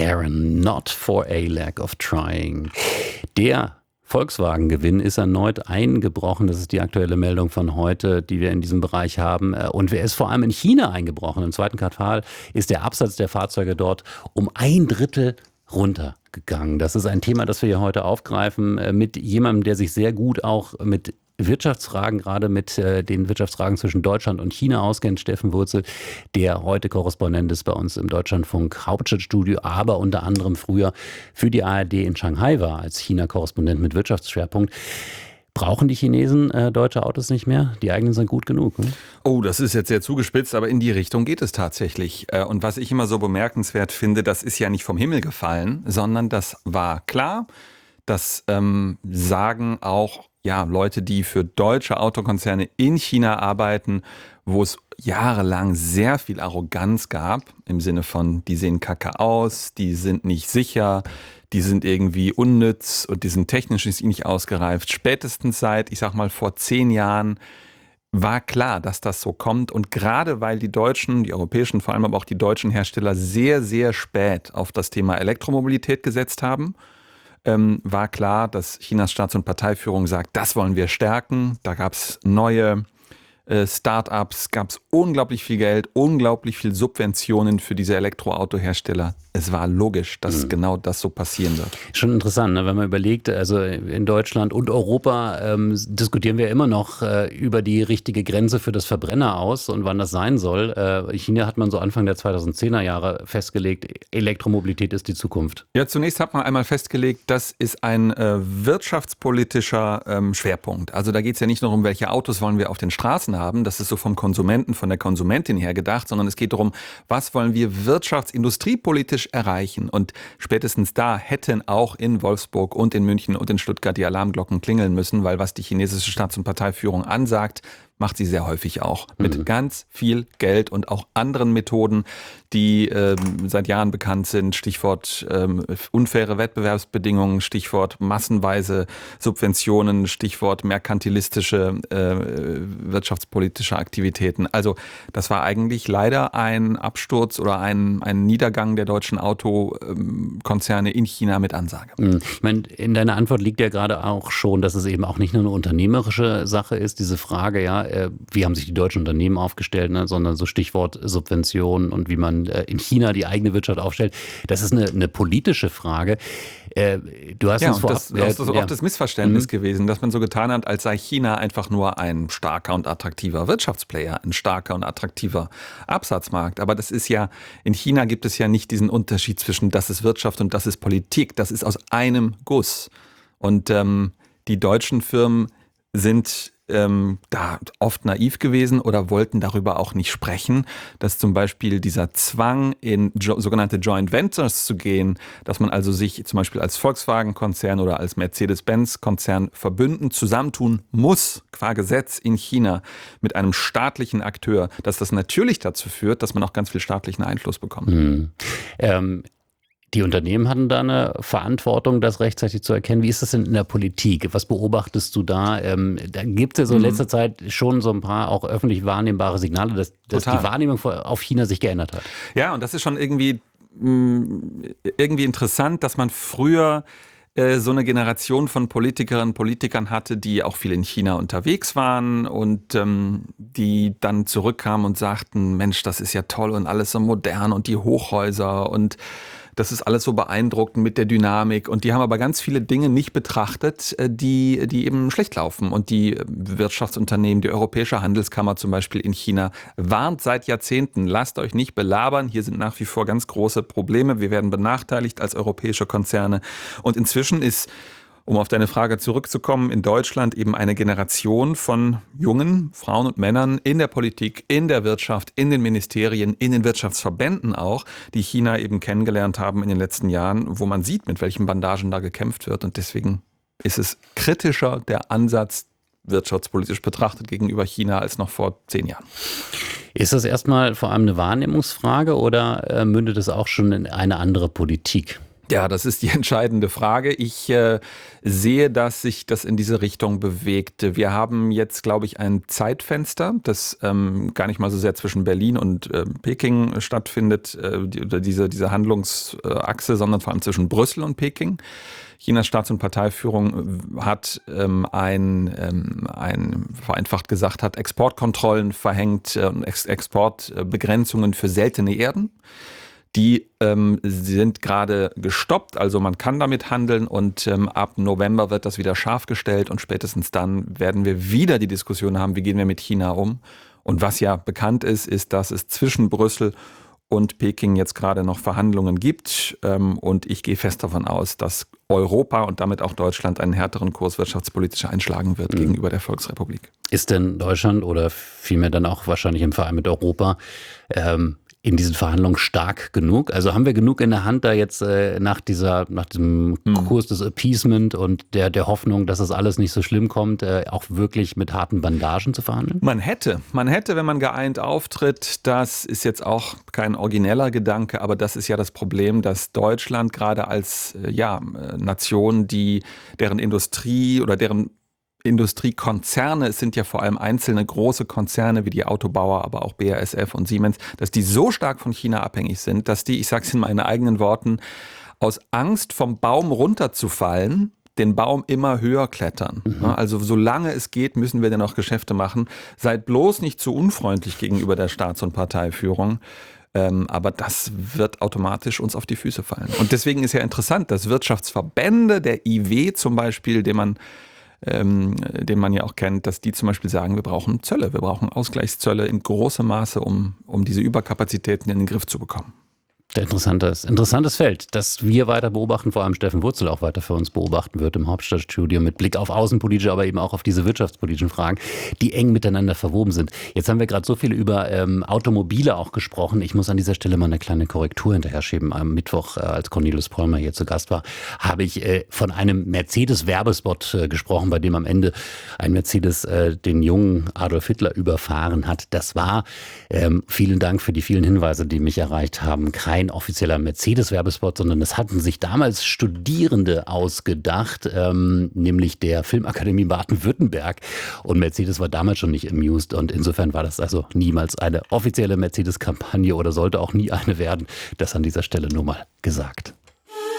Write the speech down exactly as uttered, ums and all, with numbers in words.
Aaron, not for a lack of trying. Der Volkswagen-Gewinn ist erneut eingebrochen. Das ist die aktuelle Meldung von heute, die wir in diesem Bereich haben. Und er ist vor allem in China eingebrochen. Im zweiten Quartal ist der Absatz der Fahrzeuge dort um ein Drittel runtergegangen. Das ist ein Thema, das wir hier heute aufgreifen mit jemandem, der sich sehr gut auch mit Wirtschaftsfragen, gerade mit äh, den Wirtschaftsfragen zwischen Deutschland und China auskennt, Steffen Wurzel, der heute Korrespondent ist bei uns im Deutschlandfunk Hauptstadtstudio, aber unter anderem früher für die A R D in Shanghai war als China-Korrespondent mit Wirtschaftsschwerpunkt. Brauchen die Chinesen äh, deutsche Autos nicht mehr? Die eigenen sind gut genug. Hm? Oh, das ist jetzt sehr zugespitzt, aber in die Richtung geht es tatsächlich. Und was ich immer so bemerkenswert finde, das ist ja nicht vom Himmel gefallen, sondern das war klar. Das ähm, sagen auch ja, Leute, die für deutsche Autokonzerne in China arbeiten, wo es jahrelang sehr viel Arroganz gab, im Sinne von, die sehen kacke aus, die sind nicht sicher, die sind irgendwie unnütz und die sind technisch nicht ausgereift. Spätestens seit, ich sag mal, vor zehn Jahren war klar, dass das so kommt. Und gerade weil die deutschen, die europäischen, vor allem aber auch die deutschen Hersteller sehr, sehr spät auf das Thema Elektromobilität gesetzt haben, Ähm, war klar, dass Chinas Staats- und Parteiführung sagt, das wollen wir stärken. Da gab es neue äh, Start-ups, gab es unglaublich viel Geld, unglaublich viel Subventionen für diese Elektroautohersteller. Es war logisch, dass mhm. genau das so passieren wird. Schon interessant, ne? Wenn man überlegt, also in Deutschland und Europa ähm, diskutieren wir immer noch äh, über die richtige Grenze für das Verbrenner aus und wann das sein soll. Äh, China hat man so Anfang der zweitausendzehner Jahre festgelegt, Elektromobilität ist die Zukunft. Ja, zunächst hat man einmal festgelegt, das ist ein äh, wirtschaftspolitischer ähm, Schwerpunkt. Also da geht es ja nicht nur um, welche Autos wollen wir auf den Straßen haben, das ist so vom Konsumenten, von der Konsumentin her gedacht, sondern es geht darum, was wollen wir wirtschaftsindustriepolitisch erreichen. Und spätestens da hätten auch in Wolfsburg und in München und in Stuttgart die Alarmglocken klingeln müssen, weil was die chinesische Staats- und Parteiführung ansagt, macht sie sehr häufig auch. Mit mhm. ganz viel Geld und auch anderen Methoden, die ähm, seit Jahren bekannt sind. Stichwort ähm, unfaire Wettbewerbsbedingungen, Stichwort massenweise Subventionen, Stichwort merkantilistische äh, wirtschaftspolitische Aktivitäten. Also das war eigentlich leider ein Absturz oder ein, ein Niedergang der deutschen Autokonzerne in China mit Ansage. Mhm. Ich meine, in deiner Antwort liegt ja gerade auch schon, dass es eben auch nicht nur eine unternehmerische Sache ist, diese Frage, ja, wie haben sich die deutschen Unternehmen aufgestellt, ne, sondern so Stichwort Subventionen und wie man äh, in China die eigene Wirtschaft aufstellt. Das ist eine, eine politische Frage. Äh, du hast ja, uns vorab, das, das ist auch ja. das Missverständnis mhm. gewesen, dass man so getan hat, als sei China einfach nur ein starker und attraktiver Wirtschaftsplayer, ein starker und attraktiver Absatzmarkt. Aber das ist ja, in China gibt es ja nicht diesen Unterschied zwischen das ist Wirtschaft und das ist Politik. Das ist aus einem Guss. Und ähm, die deutschen Firmen sind ähm, da oft naiv gewesen oder wollten darüber auch nicht sprechen, dass zum Beispiel dieser Zwang, in jo- sogenannte Joint Ventures zu gehen, dass man also sich zum Beispiel als Volkswagen-Konzern oder als Mercedes-Benz-Konzern verbünden, zusammentun muss, qua Gesetz in China mit einem staatlichen Akteur, dass das natürlich dazu führt, dass man auch ganz viel staatlichen Einfluss bekommt. Mhm. Ähm Die Unternehmen hatten da eine Verantwortung, das rechtzeitig zu erkennen. Wie ist das denn in der Politik? Was beobachtest du da? Ähm, da gibt es ja so in letzter Zeit schon so ein paar auch öffentlich wahrnehmbare Signale, dass, dass die Wahrnehmung auf China sich geändert hat. Ja, und das ist schon irgendwie, irgendwie interessant, dass man früher äh, so eine Generation von Politikerinnen und Politikern hatte, die auch viel in China unterwegs waren und ähm, die dann zurückkamen und sagten, Mensch, das ist ja toll und alles so modern und die Hochhäuser und das ist alles so beeindruckend mit der Dynamik. Und die haben aber ganz viele Dinge nicht betrachtet, die, die eben schlecht laufen. Und die Wirtschaftsunternehmen, die Europäische Handelskammer zum Beispiel in China, warnt seit Jahrzehnten, lasst euch nicht belabern. Hier sind nach wie vor ganz große Probleme. Wir werden benachteiligt als europäische Konzerne. Und inzwischen ist, um auf deine Frage zurückzukommen, in Deutschland eben eine Generation von jungen Frauen und Männern in der Politik, in der Wirtschaft, in den Ministerien, in den Wirtschaftsverbänden auch, die China eben kennengelernt haben in den letzten Jahren, wo man sieht, mit welchen Bandagen da gekämpft wird. Und deswegen ist es kritischer, der Ansatz wirtschaftspolitisch betrachtet gegenüber China als noch vor zehn Jahren. Ist das erstmal vor allem eine Wahrnehmungsfrage oder äh, mündet es auch schon in eine andere Politik? Ja, das ist die entscheidende Frage. Ich äh, sehe, dass sich das in diese Richtung bewegt. Wir haben jetzt, glaube ich, ein Zeitfenster, das ähm, gar nicht mal so sehr zwischen Berlin und äh, Peking stattfindet, äh, die, oder diese, diese Handlungsachse, sondern vor allem zwischen Brüssel und Peking. Chinas Staats- und Parteiführung hat ähm, ein, ähm, ein, vereinfacht gesagt, hat Exportkontrollen verhängt äh, und Ex- Exportbegrenzungen für seltene Erden. Die ähm, sind gerade gestoppt, also man kann damit handeln und ähm, ab November wird das wieder scharf gestellt und spätestens dann werden wir wieder die Diskussion haben, wie gehen wir mit China um. Und was ja bekannt ist, ist, dass es zwischen Brüssel und Peking jetzt gerade noch Verhandlungen gibt ähm, und ich gehe fest davon aus, dass Europa und damit auch Deutschland einen härteren Kurs wirtschaftspolitisch einschlagen wird mhm. gegenüber der Volksrepublik. Ist denn Deutschland oder vielmehr dann auch wahrscheinlich im Verein mit Europa ähm, in diesen Verhandlungen stark genug? Also haben wir genug in der Hand, da jetzt äh, nach dieser, nach diesem hm. Kurs des Appeasement und der, der Hoffnung, dass das alles nicht so schlimm kommt, äh, auch wirklich mit harten Bandagen zu verhandeln? Man hätte, man hätte, wenn man geeint auftritt, das ist jetzt auch kein origineller Gedanke, aber das ist ja das Problem, dass Deutschland gerade als äh, ja, Nation, die deren Industrie oder deren Industriekonzerne, es sind ja vor allem einzelne große Konzerne wie die Autobauer, aber auch B A S F und Siemens, dass die so stark von China abhängig sind, dass die, ich sage es in meinen eigenen Worten, aus Angst vom Baum runterzufallen, den Baum immer höher klettern. Mhm. Also solange es geht, müssen wir denn auch Geschäfte machen. Seid bloß nicht zu unfreundlich gegenüber der Staats- und Parteiführung. Ähm, aber das wird automatisch uns auf die Füße fallen. Und deswegen ist ja interessant, dass Wirtschaftsverbände, der I W zum Beispiel, den man Ähm, den man ja auch kennt, dass die zum Beispiel sagen, wir brauchen Zölle, wir brauchen Ausgleichszölle in großem Maße, um, um diese Überkapazitäten in den Griff zu bekommen. Interessantes, interessantes Feld, das wir weiter beobachten, vor allem Steffen Wurzel auch weiter für uns beobachten wird im Hauptstadtstudio mit Blick auf außenpolitische, aber eben auch auf diese wirtschaftspolitischen Fragen, die eng miteinander verwoben sind. Jetzt haben wir gerade so viel über ähm, Automobile auch gesprochen. Ich muss an dieser Stelle mal eine kleine Korrektur hinterher schieben. Am Mittwoch, äh, als Cornelius Pollmer hier zu Gast war, habe ich äh, von einem Mercedes-Werbespot äh, gesprochen, bei dem am Ende ein Mercedes äh, den jungen Adolf Hitler überfahren hat. Das war, ähm, vielen Dank für die vielen Hinweise, die mich erreicht haben, kein offizieller Mercedes-Werbespot, sondern das hatten sich damals Studierende ausgedacht, ähm, nämlich der Filmakademie Baden-Württemberg. Und Mercedes war damals schon nicht amused und insofern war das also niemals eine offizielle Mercedes-Kampagne oder sollte auch nie eine werden. Das an dieser Stelle nur mal gesagt.